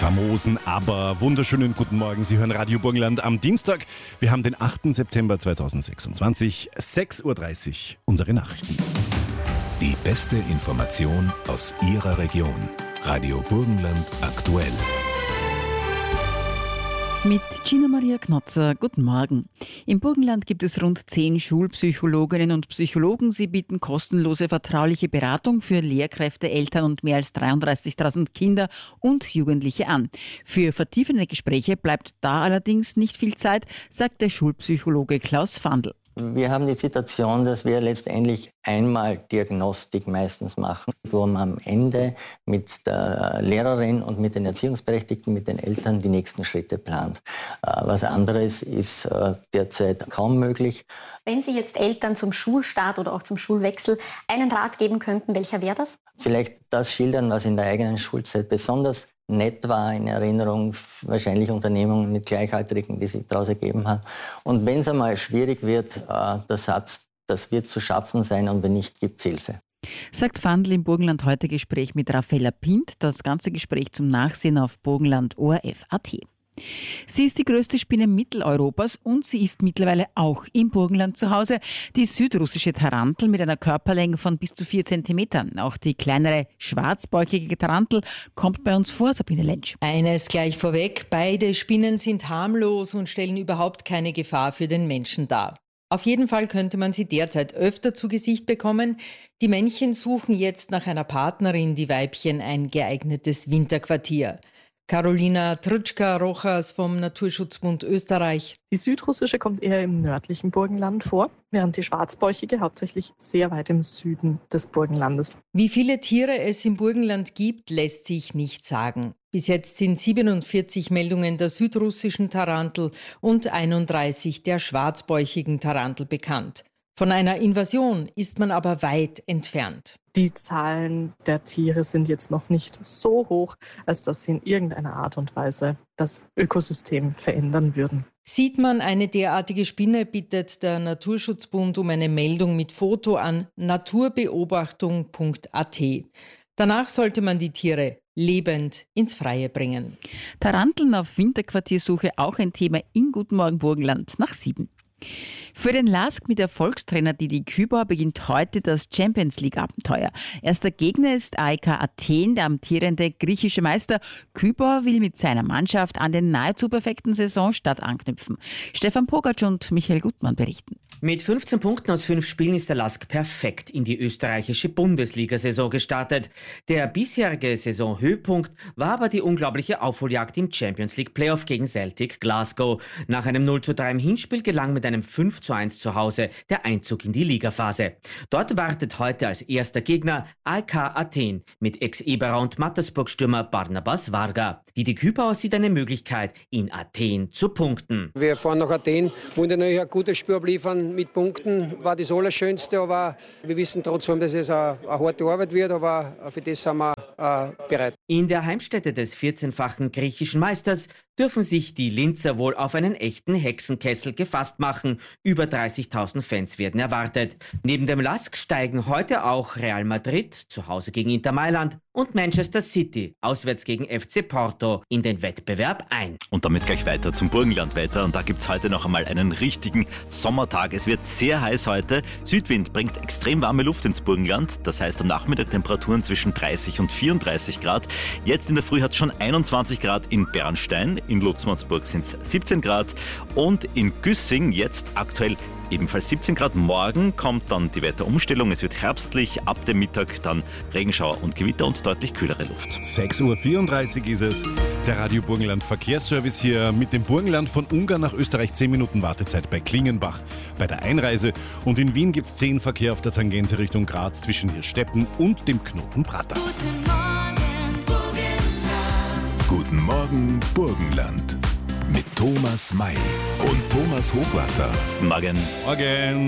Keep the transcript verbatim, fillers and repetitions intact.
famosen, aber wunderschönen guten Morgen. Sie hören Radio Burgenland am Dienstag. Wir haben den achten September zweitausendsechsundzwanzig, sechs Uhr dreißig, unsere Nachrichten. Die beste Information aus Ihrer Region. Radio Burgenland aktuell. Mit Gina Maria Knotzer, guten Morgen. Im Burgenland gibt es rund zehn Schulpsychologinnen und Psychologen. Sie bieten kostenlose vertrauliche Beratung für Lehrkräfte, Eltern und mehr als dreiunddreißigtausend Kinder und Jugendliche an. Für vertiefende Gespräche bleibt da allerdings nicht viel Zeit, sagt der Schulpsychologe Klaus Fandl. Wir haben die Situation, dass wir letztendlich einmal Diagnostik meistens machen, wo man am Ende mit der Lehrerin und mit den Erziehungsberechtigten, mit den Eltern die nächsten Schritte plant. Was anderes ist derzeit kaum möglich. Wenn Sie jetzt Eltern zum Schulstart oder auch zum Schulwechsel einen Rat geben könnten, welcher wäre das? Vielleicht das schildern, was in der eigenen Schulzeit besonders nett war, in Erinnerung, wahrscheinlich Unternehmungen mit Gleichaltrigen, die sich daraus ergeben haben. Und wenn es einmal schwierig wird, äh, der Satz, das wird zu schaffen sein und wenn nicht, gibt es Hilfe. Sagt Fandl im Burgenland heute Gespräch mit Raffaella Pint. Das ganze Gespräch zum Nachsehen auf burgenland O R F Punkt A T. Sie ist die größte Spinne Mitteleuropas und sie ist mittlerweile auch im Burgenland zu Hause. Die südrussische Tarantel mit einer Körperlänge von bis zu vier Zentimetern. Auch die kleinere schwarzbäuchige Tarantel kommt bei uns vor, Sabine Lentsch. Eines gleich vorweg, beide Spinnen sind harmlos und stellen überhaupt keine Gefahr für den Menschen dar. Auf jeden Fall könnte man sie derzeit öfter zu Gesicht bekommen. Die Männchen suchen jetzt nach einer Partnerin, die Weibchen ein geeignetes Winterquartier. Carolina Trutschka-Rochas vom Naturschutzbund Österreich. Die südrussische kommt eher im nördlichen Burgenland vor, während die schwarzbäuchige hauptsächlich sehr weit im Süden des Burgenlandes. Wie viele Tiere es im Burgenland gibt, lässt sich nicht sagen. Bis jetzt sind siebenundvierzig Meldungen der südrussischen Tarantel und einunddreißig der schwarzbäuchigen Tarantel bekannt. Von einer Invasion ist man aber weit entfernt. Die Zahlen der Tiere sind jetzt noch nicht so hoch, als dass sie in irgendeiner Art und Weise das Ökosystem verändern würden. Sieht man eine derartige Spinne, bittet der Naturschutzbund um eine Meldung mit Foto an naturbeobachtung punkt a t. Danach sollte man die Tiere lebend ins Freie bringen. Taranteln auf Winterquartiersuche, auch ein Thema in Guten Morgen Burgenland nach sieben. Für den LASK mit Erfolgstrainer Didi Kübauer beginnt heute das Champions-League-Abenteuer. Erster Gegner ist A E K Athen, der amtierende griechische Meister. Kübauer will mit seiner Mannschaft an den nahezu perfekten Saisonstart anknüpfen. Stefan Pogac und Michael Gutmann berichten. Mit fünfzehn Punkten aus fünf Spielen ist der LASK perfekt in die österreichische Bundesliga-Saison gestartet. Der bisherige Saisonhöhepunkt war aber die unglaubliche Aufholjagd im Champions-League-Playoff gegen Celtic Glasgow. Nach einem null zu drei im Hinspiel gelang mit einem fünf zu eins zu Hause der Einzug in die Ligaphase. Dort wartet heute als erster Gegner A E K Athen mit Ex-Eberer und Mattersburg-Stürmer Barnabas Varga. Didi Kübauer sieht eine Möglichkeit, in Athen zu punkten. Wir fahren nach Athen, wollen natürlich ein gutes Spiel abliefern. Mit Punkten war das Allerschönste, aber wir wissen trotzdem, dass es eine, eine harte Arbeit wird, aber für das sind wir äh, bereit. In der Heimstätte des vierzehnfachen griechischen Meisters dürfen sich die Linzer wohl auf einen echten Hexenkessel gefasst machen. Über dreißigtausend Fans werden erwartet. Neben dem LASK steigen heute auch Real Madrid, zu Hause gegen Inter Mailand, und Manchester City, auswärts gegen F C Porto, in den Wettbewerb ein. Und damit gleich weiter zum Burgenland weiter. Und da gibt es heute noch einmal einen richtigen Sommertag. Es wird sehr heiß heute. Südwind bringt extrem warme Luft ins Burgenland. Das heißt am Nachmittag Temperaturen zwischen dreißig und vierunddreißig Grad. Jetzt in der Früh hat es schon einundzwanzig Grad in Bernstein. In Lutzmannsburg sind es siebzehn Grad. Und in Güssing jetzt aktuell ebenfalls siebzehn Grad. Morgen kommt dann die Wetterumstellung. Es wird herbstlich, ab dem Mittag dann Regenschauer und Gewitter und deutlich kühlere Luft. sechs Uhr vierunddreißig ist es. Der Radio Burgenland Verkehrsservice hier mit dem Burgenland von Ungarn nach Österreich. zehn Minuten Wartezeit bei Klingenbach bei der Einreise. Und in Wien gibt es zehn Verkehr auf der Tangente Richtung Graz zwischen Hirstetten und dem Knoten Prater. Guten Morgen, Burgenland. Guten Morgen, Burgenland. Mit Thomas May und Thomas Hochwarter. Morgen. Morgen.